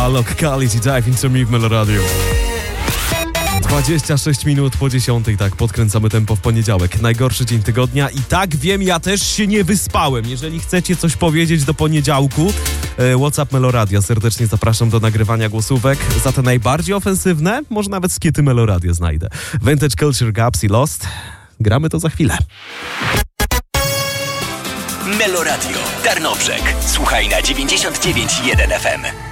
Locality Dive Into Me w Meloradio. 26 minut po 10, tak, podkręcamy tempo w poniedziałek. Najgorszy dzień tygodnia i tak wiem, ja też się nie wyspałem. Jeżeli chcecie coś powiedzieć do poniedziałku, WhatsApp Meloradia. Serdecznie zapraszam do nagrywania głosówek. Za te najbardziej ofensywne, może nawet skity Meloradia znajdę. Vintage Culture Gaps i Lost. Gramy to za chwilę. Meloradio, Tarnobrzeg. Słuchaj na 99,1 FM.